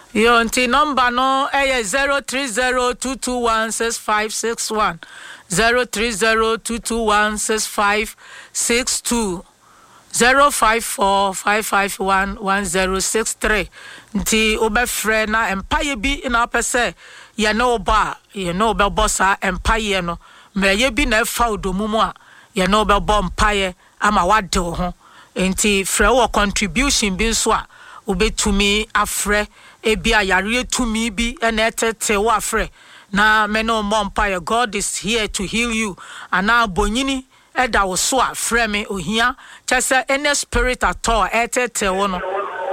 Your number no 03022165661 03022165662 05455111063 nti obefre na empire bi na pese ye no ba ye no be bossa empire no meye bi na fa odomumu a ye no be bo empire ama wade ho nti frɛ wo contribution bi nso a obetumi afrɛ ebi ayare tumi bi na etete wo afrɛ na me no mo empire. God is here to heal you ana bonyini eda wo so a frɛ me ohia kyese any spirit at all etete wo no.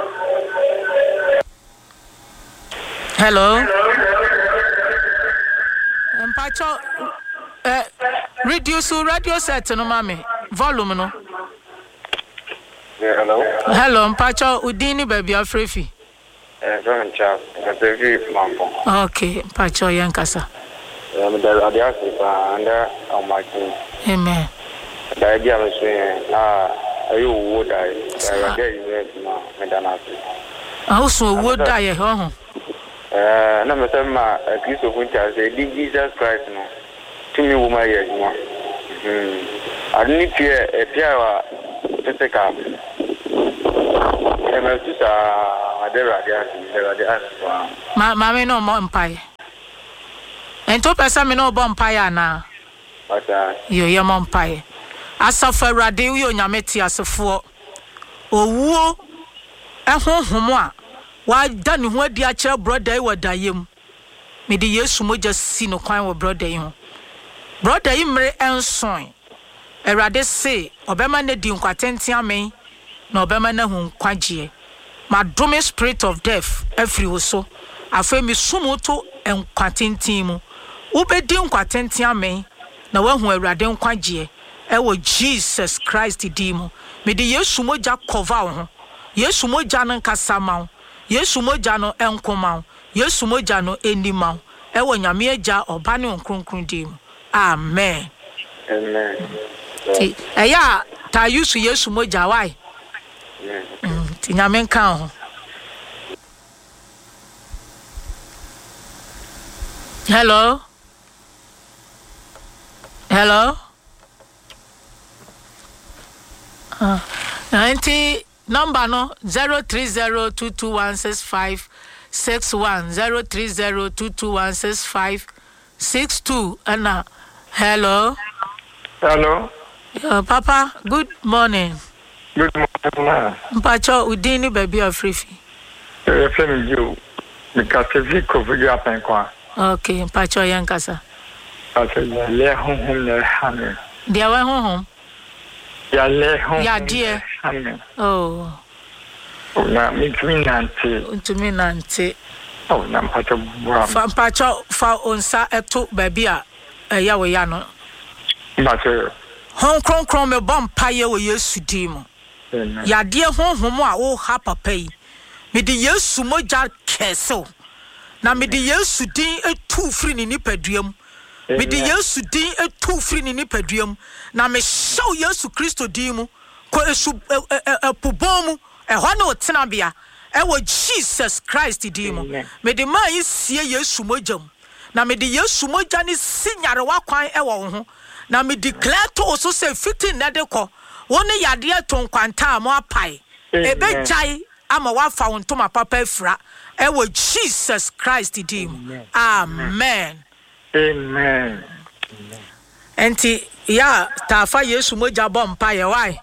Hello. Mpacho reduce radio set no mame volume no. Yeah, hello. Hello mpacho udini baby afrefi. John Charles, baby mambo. Okay, mpacho yankasa. Me da adiasi pa anda on my team. Amen. Da idea me say ayo wo dai. Da idea is me da na. Also wo dai ho. Na me say ma Kristo funcha say Jesus Christ no. To me wo ma yes mo. Adni pia wa teteka. Mama no mo empire. Ento pesa me no bo empire na. Yo ye mo empire. Asafa rade yo nyameti asefo. Owuo ehonhom a wa da ne ho adi a kire brother yi wadayem. Me di Yesu moja si no kwan wo brother yi ho. Brother yi mre enson. Erade se obema ne di nkwatenten amen. Na obema na hu nkwagie. Ma dome spirit of death every so afa mi sumuto enkwatenten mu ubedi nkwatenten amen na wahu awurade nkwagie ewo Jesus Christ di mu me di Yesu moja cover ho Yesu moja no nkasa ma Yesu moja no enkoma Yesu moja no enima ewo nyame agya oba ne nkronkron di mu amen amen eya ta yusu Yesu moja why Nyame nka ho. Hello. Hello. 90 number no 03022165661 03022165662 and hello. Hello. Papa, good morning. Good morning. Mpacho udini baby afrefi. Friend you. Because we cover you up and kwa. Okay, mpacho yankasa. Ase le hom le hame. Dia wa hom. Ya le hom. Ya die. Hame. Oh. Na mitumi nante. Oh, na mpacho bua. Mpacho fa onsa eto baby a ya we ya no. Mpacho. Hon kron me bom paye wo Yesu di mu. Ya die honhom a wo ha papa yi me di Yesu moja keso na me di Yesu din etu firi ni nipaduam me di Yesu din etu firi ni nipaduam na me show Yesu Kristo din mu ko esu pobomu ho na otena bia wo Jesus Christ din mu me di man yi sie Yesu moja mu na me di Yesu moja ni sinyare wa kwan wo ho na me declare to so say 15 na de ko woni yade aton kwanta mo apai ebe jai ama wa fa wontoma papa afra ewo Jesus Christ dim amen amen enti ya ta fa Yesu moja bompa ye why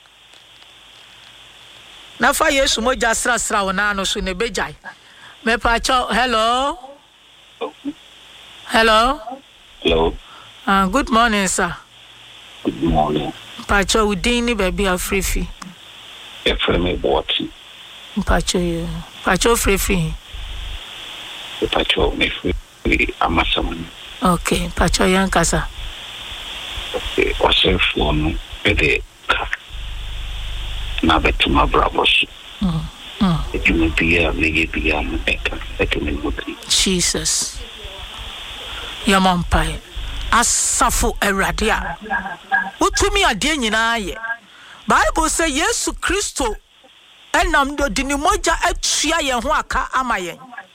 na fa Yesu moja sra wona no so ne bejai me pa cho hello. Good morning sir. Good morning. Pacho udini baby afrefi. Efreme boti. Pacho you. Pacho frefi. Pacho me free amasaman. Okay, Pacho yankasa. Okay, wase phone ede ka. Na betuma bravos. It will be a media maker. Jesus. Your mom pie. Asafo eradia. Utumi ade nyina ye. Bible say Yesu Kristo enam do dini moja atua ye ho aka ama ye.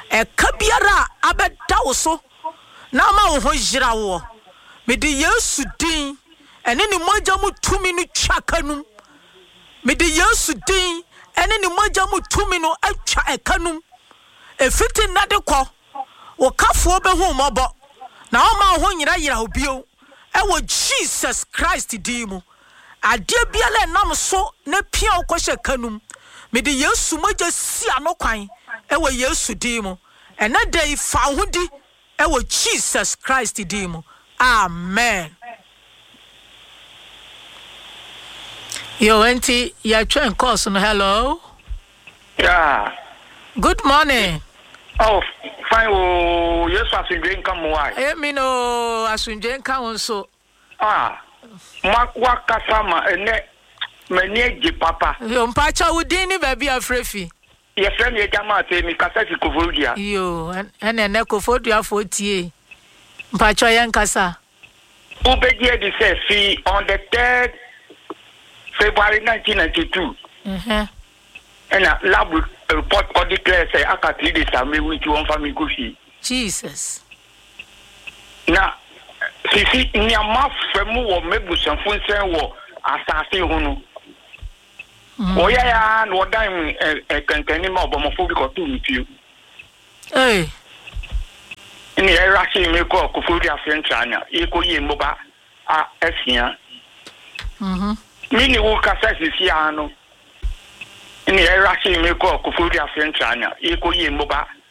kabiara abeda wo so na ma wo ho yira wo me de Yesu din ene ni mogya mu tumi no twaka num me de Yesu din ene ni mogya mu tumi no atwa ekanum efiti na de kɔ wo kafo be hu mɔbɔ na wo ma ho nyira yira obio ewo Jesus Christ din mu ade biale nam so na pia wo kɔhye kanum me de Yesu mogya si anokwan ewo Yesu din mu ena dai fa hodi ewo Jesus Christ din mu amen. Yo auntie ya train course no hello. Yeah. Good morning. Oh, fine. Oh, yes, asunje nka mo why? Me no asunje nka won so. Wa kasama ene meni je papa. Yo mpacha wudi ni baby afrefi. Ye friend ye jama te mi kasa fi kofodia. Yo, ene kofodia fotie. Mpacha yan kasa. Ubeje di say fi on the 3rd February 1992. And a lab report or declare say I can't read this and me with one family goofy. Jesus. Now, see, Niama Femu or Mebusan Funsen war assassin Hunu. Oh, yeah, and what time a containing more homophobic or two with you. Hey. In the Russian make call Kufuria French China, Eco Moba, Essia. Mini Wuka says is Yano. In the Russian make call Kufuria French China, Eco Moba,